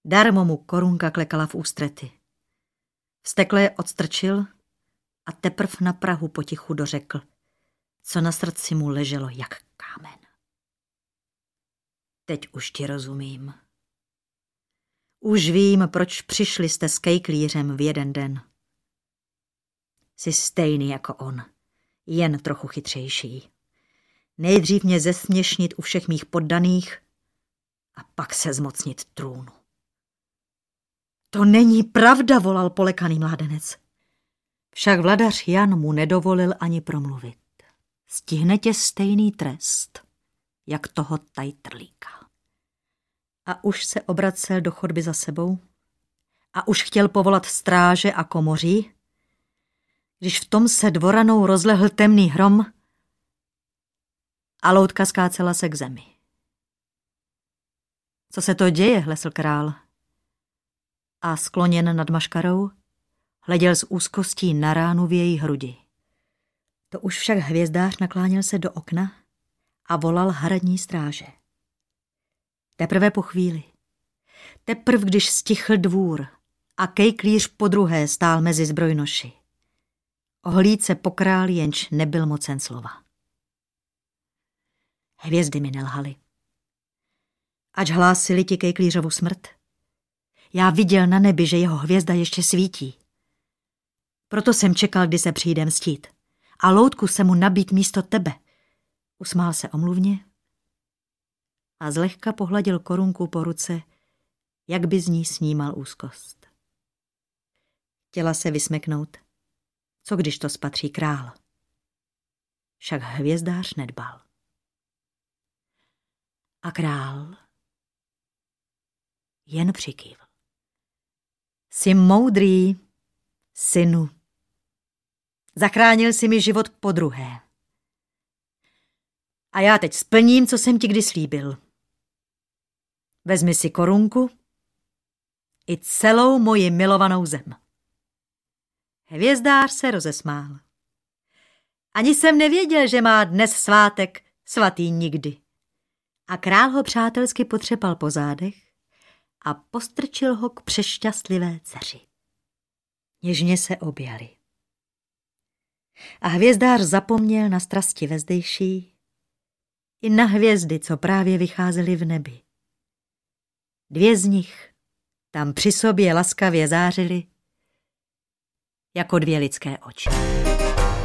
Darmo mu korunka klekala v ústrety. Vztekle je odstrčil a teprv na prahu potichu dořekl, co na srdci mu leželo jak kámen. Teď už ti rozumím. Už vím, proč přišli jste s kejklířem v jeden den. Jsi stejný jako on, jen trochu chytřejší. Nejdřív mě zesměšnit u všech mých poddaných a pak se zmocnit trůnu. To není pravda, volal polekaný mládenec. Však vladař Jan mu nedovolil ani promluvit. Stihne tě stejný trest, jak toho tajtrlíka. A už se obracel do chodby za sebou a už chtěl povolat stráže a komoří, když v tom se dvoranou rozlehl temný hrom a loutka skácela se k zemi. Co se to děje, hlesl král. A skloněn nad maškarou hleděl s úzkostí na ránu v její hrudi. To už však hvězdář nakláněl se do okna a volal hradní stráže. Teprve po chvíli, teprv když stichl dvůr a kejklíř podruhé stál mezi zbrojnoši, ohlíd se po králi, jenž nebyl mocen slova. Hvězdy mi nelhaly. Ač hlásili ti kejklířovu smrt, já viděl na nebi, že jeho hvězda ještě svítí. Proto jsem čekal, kdy se přijde mstít. A loutku se mu nabít místo tebe. Usmál se omluvně a zlehka pohladil korunku po ruce, jak by z ní snímal úzkost. Chtěla se vysmeknout. Co když to spatří král? Však hvězdář nedbal. A král jen přikývl. Jsi moudrý, synu. Zachránil jsi mi život podruhé. A já teď splním, co jsem ti kdy slíbil. Vezmi si korunku i celou moji milovanou zem. Hvězdář se rozesmál. Ani jsem nevěděl, že má dnes svátek svatý nikdy. A král ho přátelsky potřepal po zádech a postrčil ho k přešťastlivé dceři. Něžně se objali. A hvězdář zapomněl na strasti vezdejší i na hvězdy, co právě vycházely v nebi. Dvě z nich tam při sobě laskavě zářily jako dvě lidské oči.